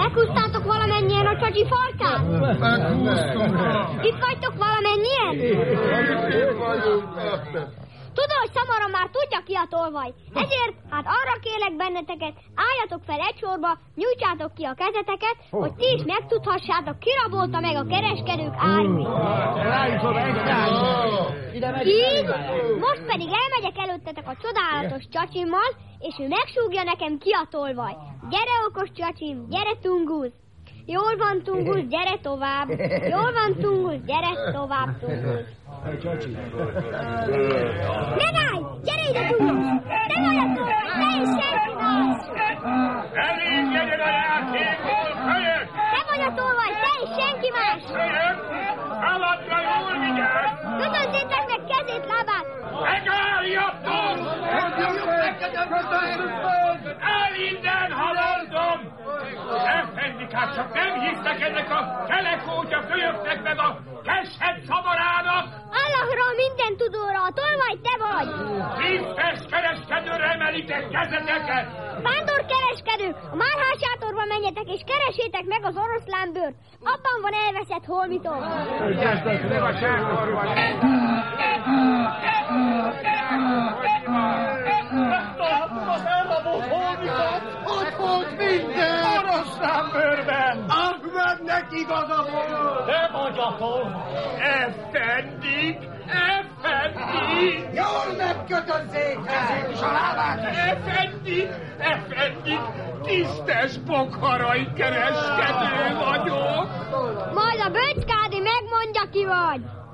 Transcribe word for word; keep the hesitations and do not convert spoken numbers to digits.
Meghúztátok valamennyien a csacsi farkát? Meghúztunk. Itt vagytok valamennyien? Itt vagyunk. Tudom, hogy Szamara már tudja ki a tolvaj. Ezért, hát arra kérlek benneteket, álljatok fel egy sorba, nyújtsátok ki a kezeteket, hogy ti is megtudhassátok, ki rabolta meg a kereskedők árvét. Így, most pedig elmegyek előttetek a csodálatos csacsimmal, és ő megsúgja nekem ki a tolvaj. Gyere, okos csacsim, gyere, Tungusz! Jól van, Tungusz, gyere tovább! Jól van, Tungusz, gyere tovább, Tungusz! Ne állj! Gyere ide, Tungusz! Te vagy a tolvaj, te is senki más! Elég legyen a játékból, kölyök! Te vagy a tolvaj, te is senki más! Kölyök! Haladra jól vigyázz! Kötözzétek meg kezét, lábát! Megálljatok! El innen, ha mondom! Effendikát, csak nem hisznek ennek a telekótya kölyöknek meg a keshet Szamarának! Allahra, minden tudóra, a tolvaj te vagy! Tisztes kereskedőre emelitek kezeteket! Vándor kereskedők, a márhásátorba menjetek és keresétek meg az oroszlánbőrt. Abban van elveszett holmitok. Ügyeztetnek a sátorban! Megtaláltuk az elrabolt holmikat! Ott volt minden! Oroszlánbőrben! Ahmednek igaza volt! Te vagy a tolvaj! Effendik! Effendik! Jól megkötözzék ezért is a lábát! Effendik! Effendik! Tisztes bokharai kereskedő vagyok! Majd a böcskádi megmondja, ki vagy.